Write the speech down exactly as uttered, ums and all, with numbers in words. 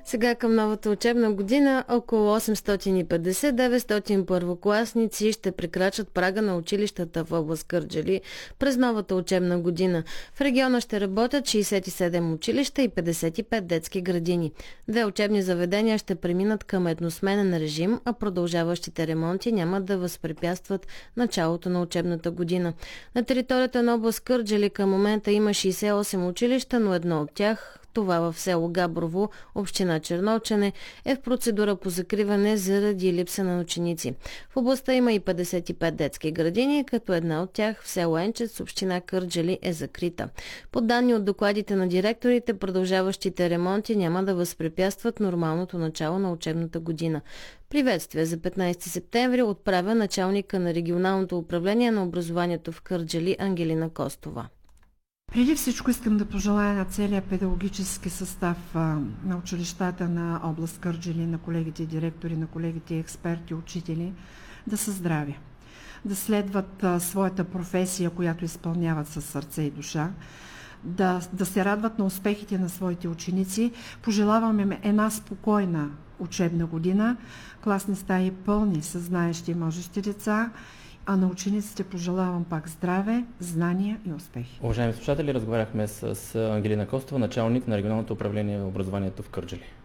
Сега към новата учебна година около осемстотин и петдесет до деветстотин първокласници ще прекрачат прага на училищата в област Кърджали през новата учебна година. В региона ще работят шейсет и седем училища и петдесет и пет детски градини. Две учебни заведения ще преминат към едносменен режим, а продължаващите ремонти няма да възпрепятстват началото на учебната година. На територията на област Кърджали към момента има шейсет и осем училища, но едно от тях, това в село Габрово, община Черноочене, е в процедура по закриване заради липса на ученици. В областта има и петдесет и пет детски градини, като една от тях в село Енчец, община Кърджали, е закрита. По данни от докладите на директорите, продължаващите ремонти няма да възпрепятстват нормалното начало на учебната година. Приветствие за петнайсети септември отправя началника на регионалното управление на образованието в Кърджали Ангелина Костова. Преди всичко искам да пожелая на целия педагогически състав а, на училищата на област Кърджали, на колегите директори, на колегите експерти, учители, да са здрави, да следват а, своята професия, която изпълняват със сърце и душа, да, да се радват на успехите на своите ученици. Пожелаваме им една спокойна учебна година, класни стаи пълни със знаещи и можещи деца, а на учениците пожелавам пак здраве, знания и успехи. Уважаеми слушатели, разговаряхме с Ангелина Костова, началник на регионалното управление на образованието в Кърджали.